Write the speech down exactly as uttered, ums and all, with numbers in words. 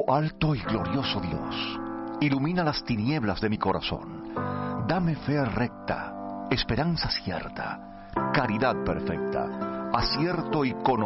alto y glorioso Dios, ilumina las tinieblas de mi corazón. Dame fe recta, esperanza cierta, caridad perfecta, acierto y conocimiento